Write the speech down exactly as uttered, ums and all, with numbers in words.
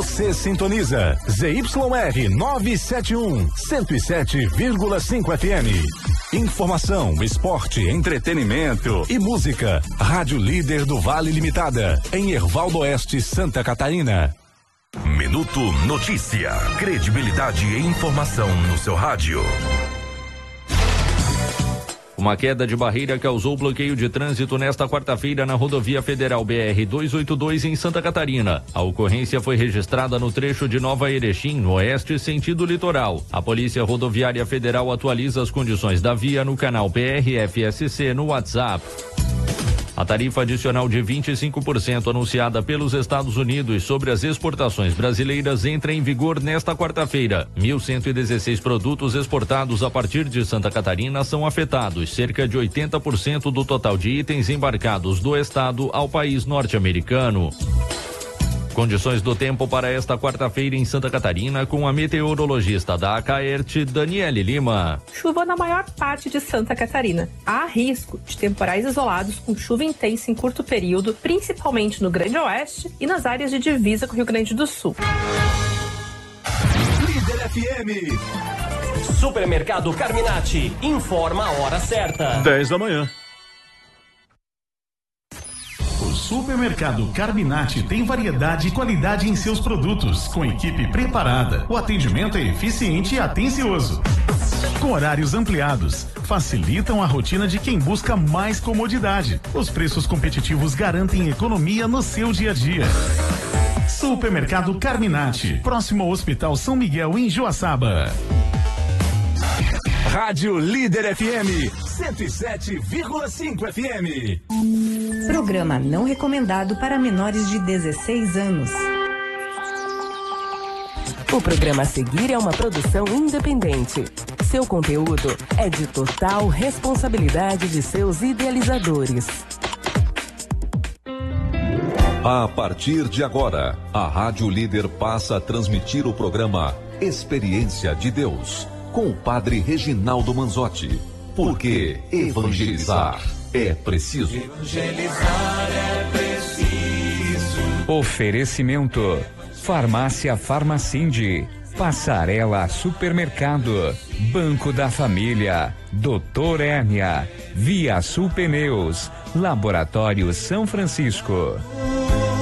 Você sintoniza Z Y R novecentos e setenta e um, cento e sete vírgula cinco F M. Informação, esporte, entretenimento e música. Rádio Líder do Vale Limitada, em Herval do Oeste, Santa Catarina. Minuto Notícia. Credibilidade e informação no seu rádio. Uma queda de barreira causou bloqueio de trânsito nesta quarta-feira na rodovia federal B R duzentos e oitenta e dois em Santa Catarina. A ocorrência foi registrada no trecho de Nova Erechim, no oeste, sentido litoral. A Polícia Rodoviária Federal atualiza as condições da via no canal P R F S C no WhatsApp. A tarifa adicional de vinte e cinco por cento anunciada pelos Estados Unidos sobre as exportações brasileiras entra em vigor nesta quarta-feira. mil cento e dezesseis produtos exportados a partir de Santa Catarina são afetados, cerca de oitenta por cento do total de itens embarcados do estado ao país norte-americano. Condições do tempo para esta quarta-feira em Santa Catarina com a meteorologista da Acaerte, Daniele Lima. Chuva na maior parte de Santa Catarina. Há risco de temporais isolados com chuva intensa em curto período, principalmente no Grande Oeste e nas áreas de divisa com o Rio Grande do Sul. Líder F M. Supermercado Carminati informa a hora certa. dez da manhã. O Supermercado Carminati tem variedade e qualidade em seus produtos, com equipe preparada. O atendimento é eficiente e atencioso. Com horários ampliados, facilitam a rotina de quem busca mais comodidade. Os preços competitivos garantem economia no seu dia a dia. Supermercado Carminati, próximo ao Hospital São Miguel, em Joaçaba. Rádio Líder F M, cento e sete vírgula cinco F M. Programa não recomendado para menores de dezesseis anos. O programa a seguir é uma produção independente. Seu conteúdo é de total responsabilidade de seus idealizadores. A partir de agora, a Rádio Líder passa a transmitir o programa Experiência de Deus, com o padre Reginaldo Manzotti. Porque evangelizar é preciso. Evangelizar é preciso. Oferecimento: Farmácia Farmacinde, Passarela Supermercado, Banco da Família, Doutor Hérnia, Via Sul Pneus, Laboratório São Francisco.